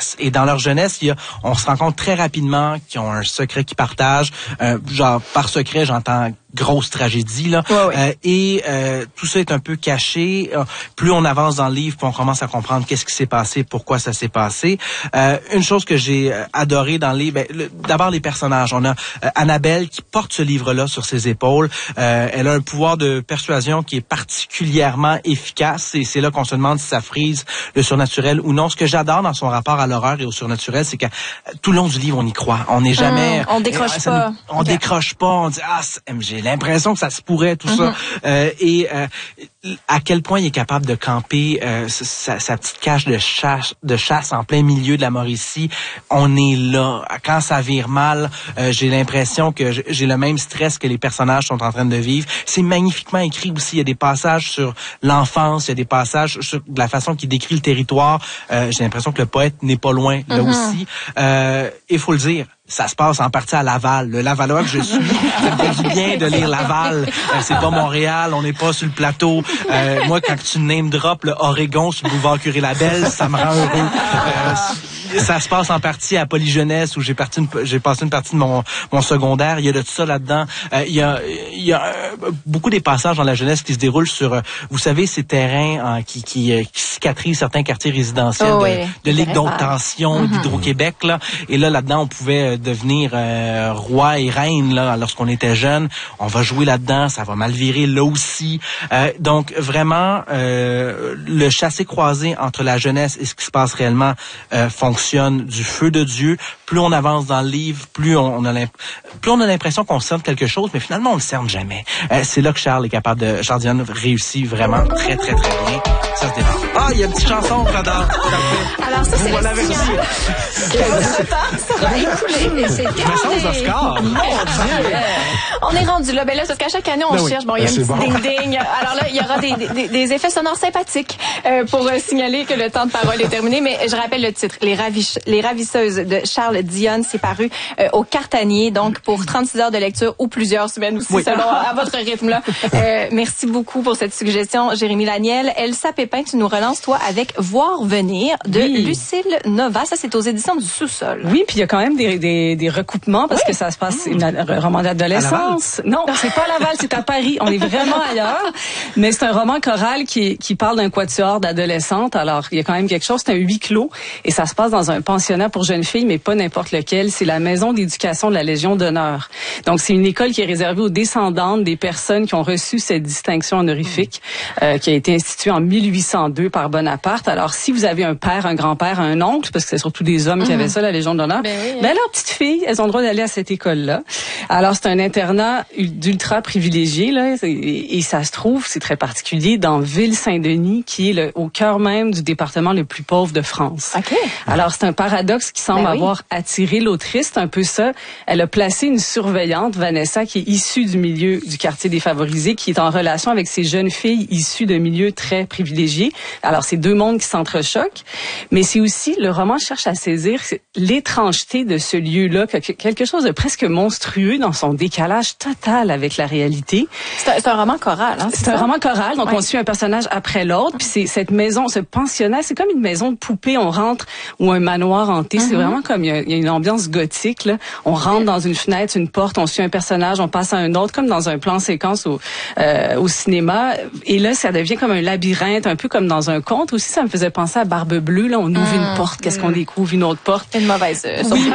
efficace. Et dans leur jeunesse, on se rend compte très rapidement qu'ils ont un secret qu'ils partagent. Genre, par secret, j'entends grosse tragédie, là. Et tout ça est un peu caché. Plus on avance dans le livre, plus on commence à comprendre qu'est-ce qui s'est passé, pourquoi ça s'est passé. Une chose que j'ai adorée dans le livre, d'abord les personnages. On a Annabelle qui porte ce livre-là sur ses épaules. Elle a un pouvoir de persuasion qui est particulièrement efficace, et c'est là qu'on se demande si ça frise le surnaturel ou non. Ce que j'adore dans son rapport à l'horreur et au surnaturel, c'est que tout le long du livre, on y croit. On n'est jamais... on décroche pas. On décroche pas. On dit, j'ai l'impression que ça se pourrait, tout ça. Et à quel point il est capable de camper sa petite cache de chasse en plein milieu de la Mauricie. On est là. Quand ça vire mal, j'ai l'impression que j'ai le même stress que les personnages sont en train de vivre. C'est magnifiquement écrit aussi. Il y a des passages sur l'enfance, il y a des passages sur la façon qu'il décrit le territoire. J'ai l'impression que le poète n'est pas loin, là aussi. Il faut le dire. Ça se passe en partie à Laval. Le Lavalois que je suis, ça me fait du bien de lire Laval. C'est pas Montréal, on n'est pas sur le plateau. Moi, quand tu name drop le Oregon sur le boulevard Curie-Labelle, ça me rend heureux. Ça se passe en partie à Polyjeunesse où j'ai passé une partie de mon secondaire. Il y a de tout ça là-dedans. Il y a beaucoup des passages dans la jeunesse qui se déroulent sur, vous savez, ces terrains qui cicatrisent certains quartiers résidentiels de Ligue d'haute tension, d'Hydro-Québec, là. Et là-dedans, on pouvait devenir roi et reine là lorsqu'on était jeune. On va jouer là-dedans, ça va mal virer là aussi. Donc vraiment, le chassé-croisé entre la jeunesse et ce qui se passe réellement fonctionne du feu de Dieu. Plus on avance dans le livre, plus on a l'impression qu'on cerne quelque chose, mais finalement on ne cerne jamais. C'est là que Charles Dion réussit vraiment très très très bien. Ça se démarre. Il y a une petite chanson, j'adore. Alors ça, c'est le signal. Votre temps sera écoulé, mais c'est terminé. On est rendu là. Ben là, parce qu'à chaque année, on cherche. Bon, il y a un petit ding-ding. Alors là, il y aura des effets sonores sympathiques pour signaler que le temps de parole est terminé. Mais je rappelle le titre. Les ravisseuses de Charles Dion. C'est paru au Cartanier, donc pour 36 heures de lecture ou plusieurs semaines aussi, selon à votre rythme là. Merci beaucoup pour cette suggestion, Jérémy Laniel. Elsa Pépin, tu nous relances, toi, avec Voir venir de Lucille Nova. Ça, c'est aux éditions du Sous-sol. Oui, puis il y a quand même des recoupements parce que ça se passe un roman d'adolescence. Non, c'est pas à Laval, c'est à Paris. On est vraiment ailleurs. Mais c'est un roman choral qui parle d'un quatuor d'adolescentes. Alors, il y a quand même quelque chose. C'est un huis clos et ça se passe dans un pensionnat pour jeunes filles, mais pas n'importe lequel. C'est la maison d'éducation de la Légion d'honneur. Donc, c'est une école qui est réservée aux descendantes des personnes qui ont reçu cette distinction honorifique qui a été instituée en 1802 par Bonaparte. Alors, si vous avez un père, un grand-père, un oncle, parce que c'est surtout des hommes qui avaient ça, la Légion d'honneur, leurs petites filles, elles ont le droit d'aller à cette école-là. Alors, c'est un internat d'ultra privilégié, là, et ça se trouve, c'est très particulier, dans Ville-Saint-Denis, qui est au cœur même du département le plus pauvre de France. Okay. Alors, c'est un paradoxe qui semble avoir attiré l'autrice, c'est un peu ça. Elle a placé une surveillante, Vanessa, qui est issue du milieu du quartier défavorisé, qui est en relation avec ces jeunes filles issues de milieux très privilégiés. Alors, c'est deux mondes qui s'entrechoquent, mais c'est aussi, le roman cherche à saisir l'étrangeté de ce lieu-là, quelque chose de presque monstrueux dans son décalage total avec la réalité. C'est un roman choral, hein? C'est un roman choral, donc on suit un personnage après l'autre, puis c'est cette maison, ce pensionnat, c'est comme une maison de poupée, on rentre, ou un manoir hanté, c'est vraiment comme, il y a une ambiance gothique, là. On rentre dans une fenêtre, une porte, on suit un personnage, on passe à un autre, comme dans un plan séquence au cinéma, et là, ça devient comme un labyrinthe, un peu comme dans un conte. Aussi, ça me faisait penser à Barbe Bleue, là, on ouvre une porte, qu'est-ce qu'on découvre, une autre porte. Une mauvaise oui,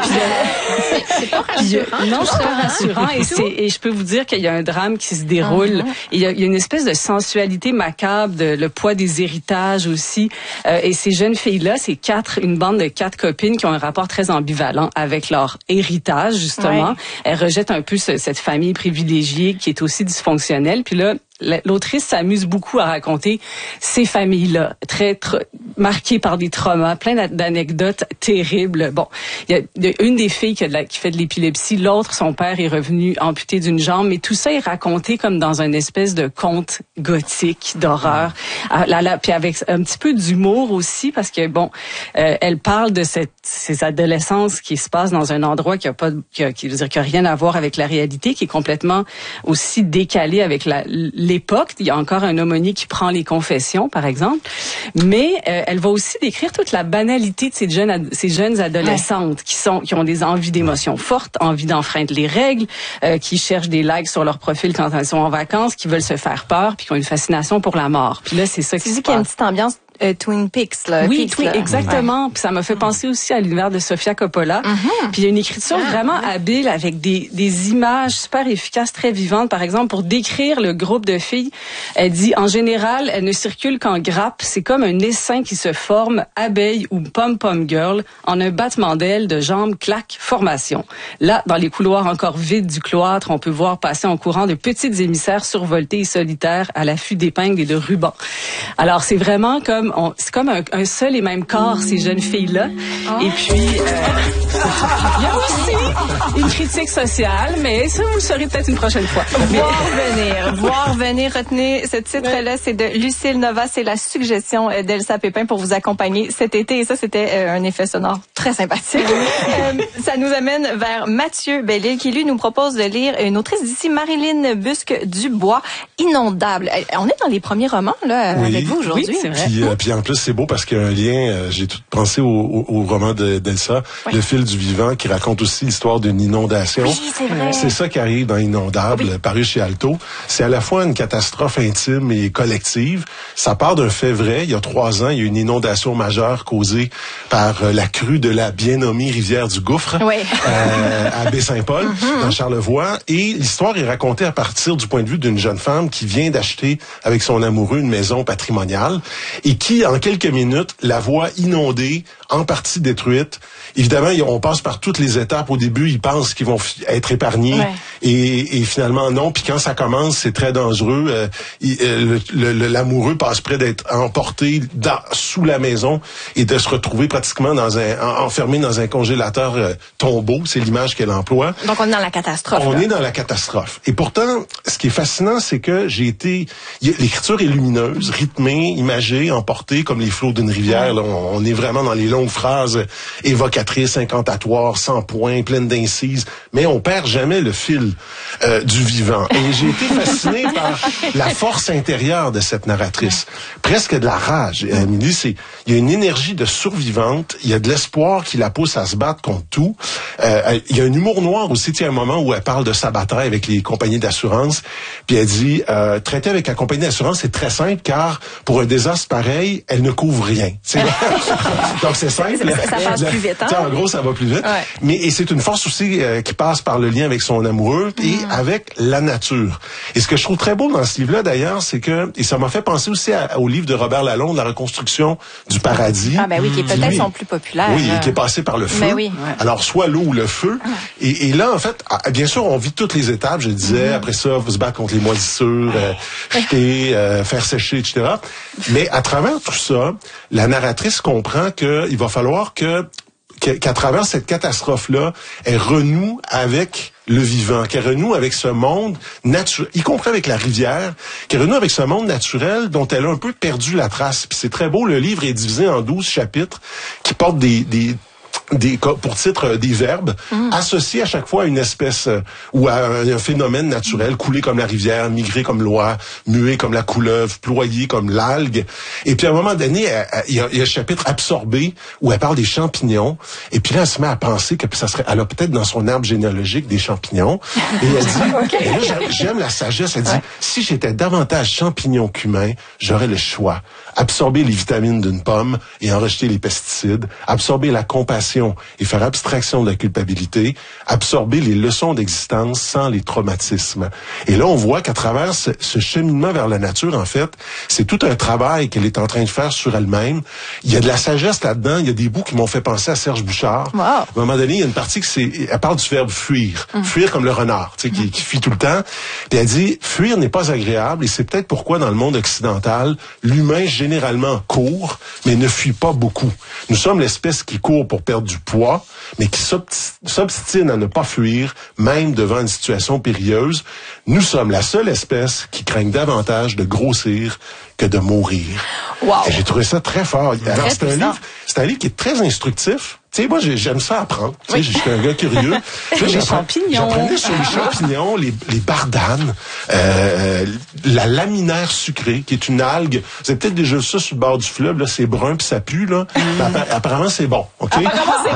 c'est pas rassurant. Non, c'est pas rassurant, et je peux vous dire qu'il y a un drame qui se déroule, et il y a une espèce de sensualité macabre, le poids des héritages aussi, et ces jeunes filles-là, c'est une bande de 4 copines qui ont un rapport très ambivalent avec leur héritage, justement. Elles rejettent un peu cette famille privilégiée qui est aussi dysfonctionnelle, puis là, l'autrice s'amuse beaucoup à raconter ces familles-là, très marquées par des traumas, plein d'anecdotes terribles. Bon, il y a une des filles qui fait de l'épilepsie, l'autre, son père est revenu amputé d'une jambe, mais tout ça est raconté comme dans une espèce de conte gothique d'horreur, puis avec un petit peu d'humour aussi, parce que bon, elle parle de ces adolescences qui se passent dans un endroit qui a rien à voir avec la réalité, qui est complètement aussi décalé avec l'époque. Il y a encore un aumônier qui prend les confessions, par exemple. Mais elle va aussi décrire toute la banalité de ces jeunes adolescentes qui ont des envies d'émotions fortes, envie d'enfreindre les règles, qui cherchent des likes sur leur profil quand elles sont en vacances, qui veulent se faire peur, puis qui ont une fascination pour la mort. Puis là, c'est ça qui se passe. C'est qu'il y a une petite ambiance Twin Peaks, là. Oui, exactement. Puis ça m'a fait penser aussi à l'univers de Sofia Coppola. Puis il y a une écriture vraiment habile avec des images super efficaces, très vivantes. Par exemple, pour décrire le groupe de filles, elle dit, en général, elles ne circulent qu'en grappe. C'est comme un essaim qui se forme, abeille ou pom-pom girl, en un battement d'ailes, de jambes, clac, formation. Là, dans les couloirs encore vides du cloître, on peut voir passer en courant de petites émissaires survoltées et solitaires à l'affût d'épingles et de rubans. Alors, c'est vraiment comme c'est comme un seul et même corps, ces jeunes filles-là. Et puis, il y a aussi une critique sociale, mais ça, vous le saurez peut-être une prochaine fois. Voir venir, retenez ce titre-là, c'est de Lucille Nova, c'est la suggestion d'Elsa Pépin pour vous accompagner cet été. Et ça, c'était un effet sonore très sympathique. Ça nous amène vers Mathieu Bellil, qui lui nous propose de lire une autrice d'ici, Marilyn Busque-Dubois, Inondable. On est dans les premiers romans, là, avec vous aujourd'hui. Oui, c'est vrai. Puis en plus, c'est beau parce qu'il y a un lien, j'ai tout pensé au roman d'Elsa, Le fil du vivant, qui raconte aussi l'histoire d'une inondation. Oui, c'est vrai. C'est ça qui arrive dans Inondable, paru chez Alto. C'est à la fois une catastrophe intime et collective. Ça part d'un fait vrai. Il y a 3 ans, il y a eu une inondation majeure causée par la crue de la bien nommée rivière du Gouffre, à Baie-Saint-Paul, dans Charlevoix. Et l'histoire est racontée à partir du point de vue d'une jeune femme qui vient d'acheter avec son amoureux une maison patrimoniale et qui, en quelques minutes, la voit inondée, en partie détruite. Évidemment, on passe par toutes les étapes. Au début, ils pensent qu'ils vont être épargnés et finalement non. Puis quand ça commence, c'est très dangereux. L'amoureux passe près d'être emporté sous la maison et de se retrouver pratiquement enfermé dans un congélateur tombeau. C'est l'image qu'elle emploie. Donc on est dans la catastrophe. On est dans la catastrophe. Et pourtant, ce qui est fascinant, c'est que l'écriture est lumineuse, rythmée, imagée, emportée comme les flots d'une rivière. Là, on est vraiment dans les longues phrases évocatrices, incantatoires, sans point, pleines d'incises, mais on perd jamais le fil du vivant. Et j'ai été fasciné par la force intérieure de cette narratrice. Presque de la rage. Amélie, il y a une énergie de survivante, il y a de l'espoir qui la pousse à se battre contre tout. Il y a un humour noir aussi. Il y a un moment où elle parle de sa bataille avec les compagnies d'assurance, puis elle dit, traiter avec la compagnie d'assurance, c'est très simple, car pour un désastre pareil, elle ne couvre rien. Donc c'est simple. Ça passe plus vite. En gros, ça va plus vite. Ouais. Et c'est une force aussi qui passe par le lien avec son amoureux et avec la nature. Et ce que je trouve très beau dans ce livre-là, d'ailleurs, c'est que, et ça m'a fait penser aussi au livre de Robert Lalonde, La reconstruction du paradis. Ah ben oui, qui est peut-être son plus populaire. Oui, et qui est passé par le feu. Ben oui. Alors, soit l'eau ou le feu. Et là, en fait, bien sûr, on vit toutes les étapes, je disais. Après ça, vous se battre contre les moisissures, jeter, faire sécher, etc. Mais à travers tout ça, la narratrice comprend qu'il va falloir qu'à travers cette catastrophe-là, elle renoue avec le vivant, qu'elle renoue avec ce monde naturel, y compris avec la rivière, qu'elle renoue avec ce monde naturel dont elle a un peu perdu la trace. Puis c'est très beau, le livre est divisé en 12 chapitres qui portent pour titre des verbes associés à chaque fois à une espèce ou à un phénomène naturel, couler comme la rivière, migrer comme l'oie, muer comme la couleuvre, ployer comme l'algue. Et puis à un moment donné, il y a un chapitre absorbé où elle parle des champignons. Et puis là, elle se met à penser que elle a peut-être dans son arbre généalogique des champignons. Et elle dit, et là, j'aime la sagesse, elle dit, si j'étais davantage champignon qu'humain, j'aurais le choix. Absorber les vitamines d'une pomme et en rejeter les pesticides, absorber la compassion et faire abstraction de la culpabilité, absorber les leçons d'existence sans les traumatismes. Et là, on voit qu'à travers ce cheminement vers la nature, en fait, c'est tout un travail qu'elle est en train de faire sur elle-même. Il y a de la sagesse là-dedans, il y a des bouts qui m'ont fait penser à Serge Bouchard. Wow. À un moment donné, il y a une partie elle parle du verbe fuir. Fuir comme le renard, tu sais, qui fuit tout le temps. Puis elle dit, fuir n'est pas agréable et c'est peut-être pourquoi dans le monde occidental, l'humain généralement court, mais ne fuit pas beaucoup. Nous sommes l'espèce qui court pour perdre du poids, mais qui s'obstine à ne pas fuir, même devant une situation périlleuse. Nous sommes la seule espèce qui craigne davantage de grossir que de mourir. Wow. Et j'ai trouvé ça très fort. Alors, c'est un livre qui est très instructif. Tu sais, moi, j'aime ça apprendre. Tu sais, je suis un gars curieux. Les champignons. J'apprenais sur les champignons, les bardanes, la laminaire sucrée, qui est une algue. Vous avez peut-être déjà ça sur le bord du fleuve, là, c'est brun puis ça pue, là. Apparemment, c'est bon, OK?